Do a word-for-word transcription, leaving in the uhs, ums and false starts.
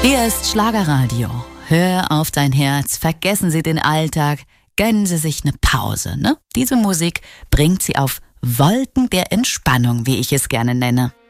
Hier ist Schlagerradio. Hör auf dein Herz, vergessen Sie den Alltag, gönnen Sie sich eine Pause. Ne? Diese Musik bringt Sie auf Wolken der Entspannung, wie ich es gerne nenne.